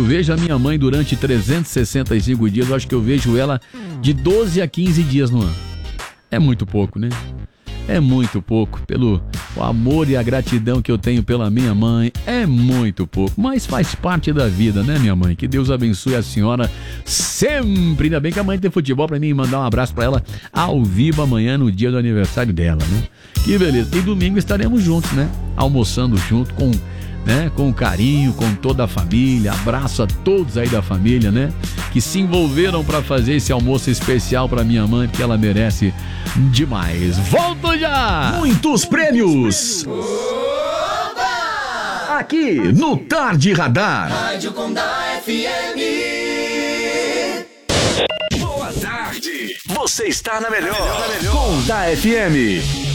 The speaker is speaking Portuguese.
vejo a minha mãe durante 365 dias, eu acho que eu vejo ela de 12 a 15 dias no ano. É muito pouco, né? É muito pouco, pelo o amor e a gratidão que eu tenho pela minha mãe, é muito pouco, mas faz parte da vida, né, minha mãe? Que Deus abençoe a senhora sempre. Ainda bem que a mãe tem futebol pra mim, mandar um abraço pra ela ao vivo amanhã no dia do aniversário dela, né? Que beleza. E domingo estaremos juntos, né? Almoçando junto com carinho, com toda a família. Abraço a todos aí da família, né? Que se envolveram para fazer esse almoço especial para minha mãe, porque ela merece demais. Volto já! Muitos prêmios! Aqui no Tarde Radar. Rádio Condá FM. Boa tarde! Você está na melhor. Condá FM.